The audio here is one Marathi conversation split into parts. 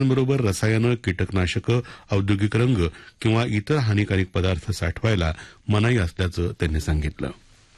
बरोबर रसायनं, कीटकनाशकं, औद्योगिक रंग किंवा इतर हानिकारक पदार्थ साठवायला मनाई असल्याचं त्यांनी सांगितलं.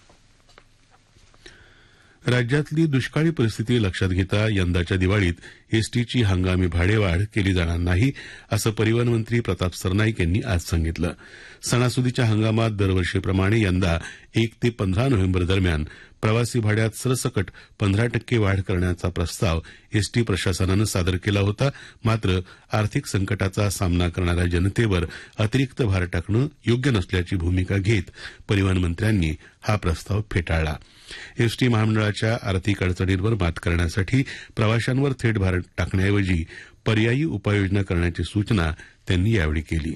राज्यातली दुष्काळी परिस्थिती लक्षात घेता यंदाच्या दिवाळीत एसटीची हंगामी भाडेवाढ केली जाणार नाही असं परिवहन मंत्री प्रताप सरनाईक यांनी आज सांगितलं. सणासुदीच्या हंगामात दरवर्षीप्रमाणे यंदा 1 ते 15 नोव्हेंबर दरम्यान प्रवासी भाड्यात सरसकट 15% वाढ करण्याचा प्रस्ताव एसटी प्रशासनानं सादर केला होता. मात्र आर्थिक संकटाचा सामना करणाऱ्या जनतेवर अतिरिक्त भार टाकणं योग्य नसल्याची भूमिका घेत परिवहन मंत्र्यांनी हा प्रस्ताव फेटाळला. एसटी महामंडळाच्या आर्थिक अडचणींवर मात करण्यासाठी प्रवाशांवर थेट भार टाकण्याऐवजी पर्यायी उपाययोजना करण्याची सूचना त्यांनी यावेळी केली.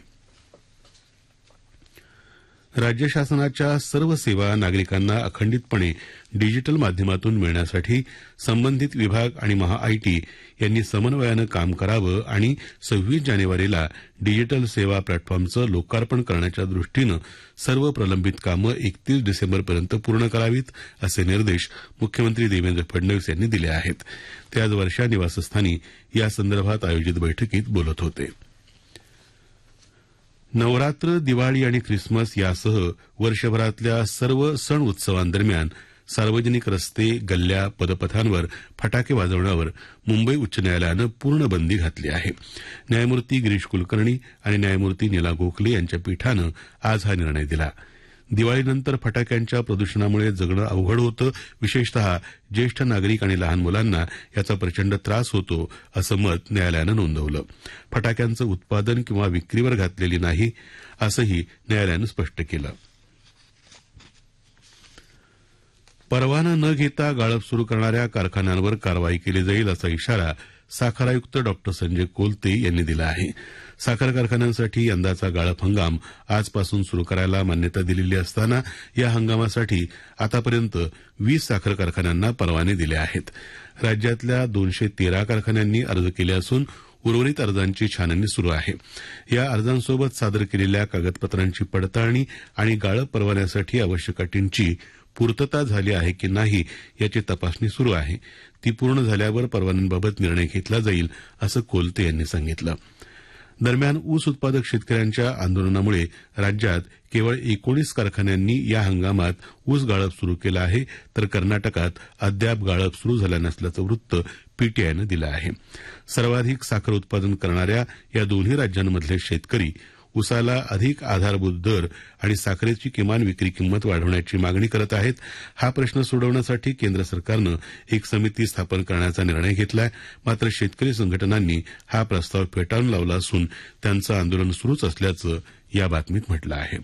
राज्य शासनाच्या सर्व सेवा नागरिकांना अखंडितपणे डिजिटल माध्यमातून मिळण्यासाठी संबंधित विभाग आणि महाआयटी यांनी समन्वयानं काम करावं आणि 26 जानेवारीला डिजिटल सेवा प्लॅटफॉर्मचं लोकार्पण करण्याच्या दृष्टीनं सर्व प्रलंबित कामं 31 डिसेंबरपर्यंत पूर्ण करावीत असे निर्देश मुख्यमंत्री देवेंद्र फडणवीस यांनी दिले आहेत. ते आज वर्षा निवासस्थानी यासंदर्भात आयोजित बैठकीत बोलत होते. नवरात्र, दिवाळी आणि ख्रिसमस यासह वर्षभरातल्या सर्व सण उत्सवांदरम्यान सार्वजनिक रस्ते, गल्ल्या, पदपथांवर फटाके वाजवण्यावर मुंबई उच्च न्यायालयानं पूर्ण बंदी घातली आहे. न्यायमूर्ती गिरीश कुलकर्णी आणि न्यायमूर्ती नीला गोखले यांच्या पीठानं आज हा निर्णय दिला. दिवाळीनंतर फटाक्यांच्या प्रदूषणामुळे जगणं अवघड होतं. विशेषतः ज्येष्ठ नागरिक आणि लहान मुलांना याचा प्रचंड त्रास होतो असं मत न्यायालयानं नोंदवलं. फटाक्यांचं उत्पादन किंवा विक्रीवर घातलेली नाही असंही न्यायालयानं स्पष्ट केलं. परवाना न घेता गाळप सुरू करणाऱ्या कारखान्यांवर कारवाई केली जाईल असा इशारा साखर आयुक्त डॉ संजय कोलते यांनी दिला आहे. साखर कारखान्यांसाठी यंदाचा गाळप हंगाम आजपासून सुरू करायला मान्यता दिलेली असताना या हंगामासाठी आतापर्यंत 20 साखर कारखान्यांना परवाने दिले आहेत. राज्यातल्या 213 कारखान्यांनी अर्ज केले असून उर्वरित अर्जांची छाननी सुरू आहे. या अर्जांसोबत सादर केलेल्या कागदपत्रांची पडताळणी आणि गाळप परवान्यासाठी आवश्यक अटींची पूर्तता झाली आहे की नाही याची तपासणी सुरू आहे. ती पूर्ण झाल्यावर परवान्यांबाबत निर्णय घेतला जाईल असं कोलते यांनी सांगितलं. दरम्यान ऊस उत्पादक शेतकऱ्यांच्या आंदोलनामुळे राज्यात केवळ 19 कारखान्यांनी या हंगामात ऊस गाळप सुरू केलं आहे, तर कर्नाटकात अद्याप गाळप सुरू झालं नसल्याचं वृत्त पीटीआयनं दिलं आहे. सर्वाधिक साखर उत्पादन करणाऱ्या या दोन्ही राज्यांमधले शेतकरी ऊसाला अधिक आधारभूत दर आणि साखरेची किमान विक्री किंमत वाढवण्याची मागणी करत आहेत. हा प्रश्न सोडवण्यासाठी केंद्र सरकारनं एक समिती स्थापन करण्याचा निर्णय घेतलाय. मात्र शेतकरी संघटनांनी हा प्रस्ताव फेटाळून लावला असून त्यांचं आंदोलन सुरूच असल्याचं या बातमीत म्हटलं आहे.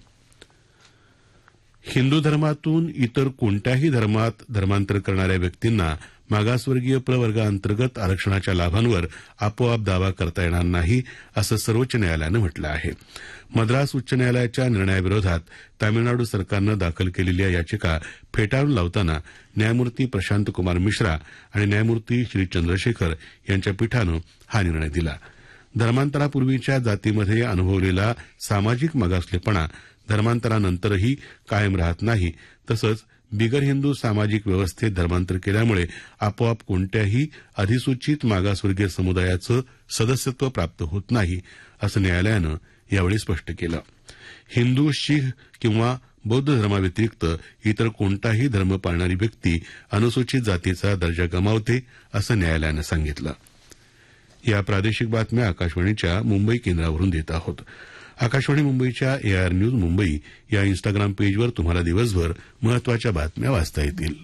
हिंदू धर्मातून इतर कोणत्याही धर्मात धर्मांतर करणाऱ्या व्यक्तींना मागासवर्गीय प्रवर्गाअंतर्गत आरक्षणाच्या लाभांवर आपोआप दावा करता येणार नाही असं सर्वोच्च न्यायालयानं म्हटलं आहे. मद्रास उच्च न्यायालयाच्या निर्णयाविरोधात तामिळनाडू सरकारनं दाखल केलेल्या याचिका फेटाळून लावताना न्यायमूर्ती प्रशांत कुमार मिश्रा आणि न्यायमूर्ती श्री चंद्रशेखर यांच्या पीठानं हा निर्णय दिला. धर्मांतरापूर्वीच्या जातीमध्ये अनुभवलेला सामाजिक मागासलेपणा धर्मांतरानंतरही कायम राहत नाही. तसंच बिगर हिंदू सामाजिक व्यवस्थेत धर्मांतर केल्यामुळे आपोआप कोणत्याही अधिसूचित मागासवर्गीय समुदायाचं सदस्यत्व प्राप्त होत नाही असं न्यायालयानं यावेळी स्पष्ट केलं. हिंदू, शीख किंवा बौद्ध धर्माव्यतिरिक्त इतर कोणताही धर्म पाळणारी व्यक्ती अनुसूचित जातीचा दर्जा गमावते असं न्यायालयानं सांगितलं. या प्रादेशिक बातम्या आकाशवाणीच्या मुंबई केंद्रावरून देत आहोत. आकाशवाणी मुंबईच्या एआयआर न्यूज मुंबई या इन्स्टाग्राम पेजवर तुम्हाला दिवसभर महत्वाच्या बातम्या वाचता येतील.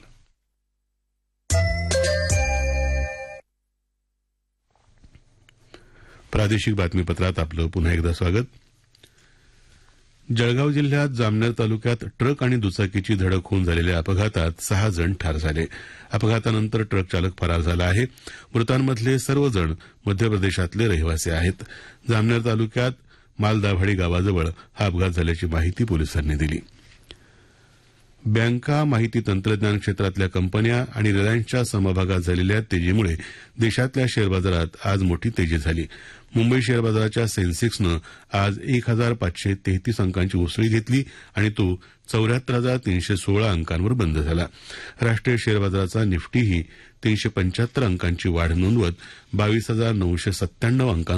प्रादेशिक बातमीपत्रात आपलं पुन्हा एकदा स्वागत. जळगाव जिल्ह्यात जामनेर तालुक्यात ट्रक आणि दुचाकीची धडक होऊन झालेल्या अपघातात 6 जण ठार झाले. अपघातानंतर ट्रक चालक फरार झाला आहे. मृतांमधले सर्वजण मध्य प्रदेशातले रहिवासी आहेत. जामनेर तालुक्यात मालदाभाडी गावाजवळ हा अपघात झाल्याची माहिती पोलिसांनी दिली. बँका माहिती तंत्रज्ञान क्षेत्रातल्या कंपन्या आणि रिलायन्सच्या समभागात झालेल्या तेजीमुळे देशातल्या शेअर बाजारात आज मोठी तेजी झाली. मुंबई शेअर बाजाराच्या सेन्सेक्सनं आज 1533 अंकांची उसळी घेतली आणि तो 74,316 अंकांवर बंद झाला. राष्ट्रीय शेअर बाजाराचा निफ्टीही 375 अंकांची वाढ नोंदवत 22,997 अंकांवर